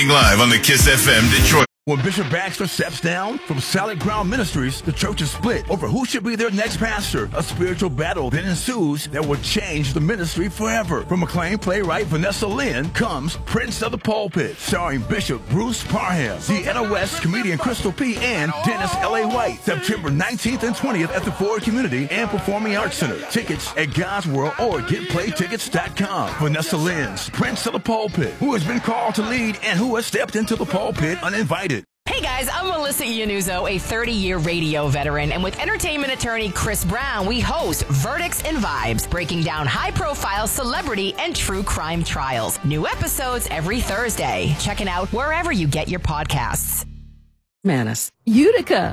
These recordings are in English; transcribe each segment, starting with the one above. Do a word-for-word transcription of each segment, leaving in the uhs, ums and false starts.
live on the Kiss F M Detroit. When Bishop Baxter steps down from Solid Ground Ministries, the church is split over who should be their next pastor. A spiritual battle then ensues that will change the ministry forever. From acclaimed playwright Vanessa Lynn comes Prince of the Pulpit, starring Bishop Bruce Parham, Deanna West, comedian Crystal P., and Dennis L A. White. September nineteenth and twentieth at the Ford Community and Performing Arts Center. Tickets at God's World or get play tickets dot com. Vanessa Lynn's Prince of the Pulpit, who has been called to lead and who has stepped into the pulpit uninvited. Hey guys, I'm Melissa Iannuzzo, a thirty-year radio veteran, and with entertainment attorney Chris Brown, we host Verdicts and Vibes, breaking down high-profile celebrity and true crime trials. New episodes every Thursday. Check it out wherever you get your podcasts. Manus. Utica.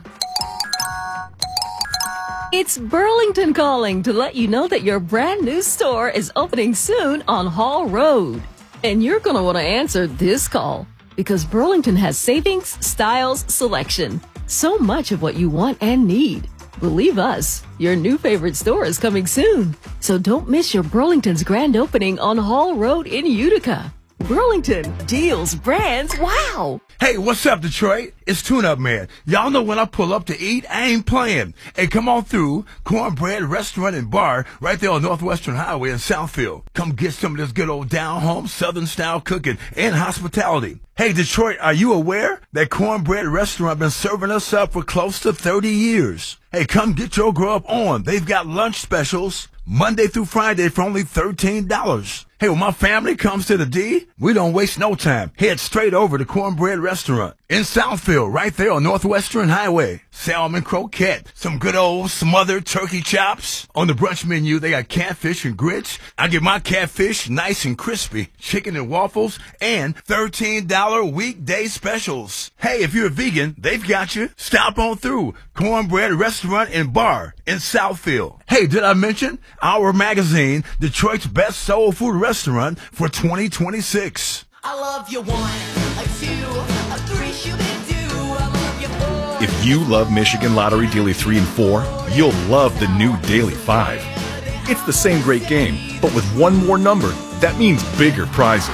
It's Burlington calling to let you know that your brand new store is opening soon on Hall Road. And you're going to want to answer this call, because Burlington has savings, styles, selection. So much of what you want and need. Believe us, your new favorite store is coming soon. So don't miss your Burlington's grand opening on Hall Road in Utica. Burlington, deals, brands, wow! Hey, what's up, Detroit? It's Tune Up Man. Y'all know when I pull up to eat, I ain't playing. Hey, come on through Cornbread Restaurant and Bar right there on Northwestern Highway in Southfield. Come get some of this good old down-home Southern-style cooking and hospitality. Hey, Detroit, are you aware that Cornbread Restaurant been serving us up for close to thirty years? Hey, come get your grub on. They've got lunch specials Monday through Friday for only thirteen dollars. Hey, when my family comes to the D, we don't waste no time. Head straight over to Cornbread Restaurant in Southfield, right there on Northwestern Highway. Salmon croquette, some good old smothered turkey chops. On the brunch menu, they got catfish and grits. I get my catfish nice and crispy, chicken and waffles, and thirteen dollar weekday specials. Hey, if you're a vegan, they've got you. Stop on through Cornbread Restaurant and Bar in Southfield. Hey, did I mention our magazine, Detroit's Best Soul Food Restaurant for twenty twenty-six? I love you one, a two, a three, should do. I love you four. If you love Michigan Lottery Daily three and four, you'll love the new Daily five. It's the same great game, but with one more number, that means bigger prizes.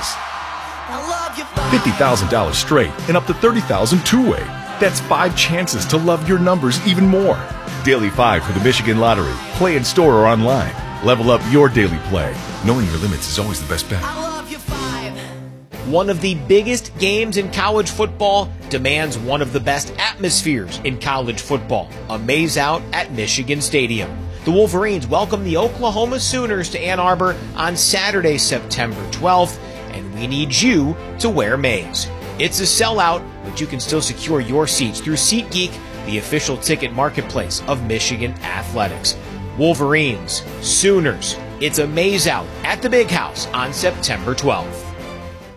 I love you five. fifty thousand dollars straight and up to thirty thousand dollars two-way. That's five chances to love your numbers even more. Daily five for the Michigan Lottery. Play in store or online. Level up your daily play. Knowing your limits is always the best bet. I love you five. One of the biggest games in college football demands one of the best atmospheres in college football. A Maze Out at Michigan Stadium. The Wolverines welcome the Oklahoma Sooners to Ann Arbor on Saturday, September twelfth, and we need you to wear maize. It's a sellout, but you can still secure your seats through SeatGeek, the official ticket marketplace of Michigan Athletics. Wolverines, Sooners, it's a Maze Out at the Big House on September twelfth.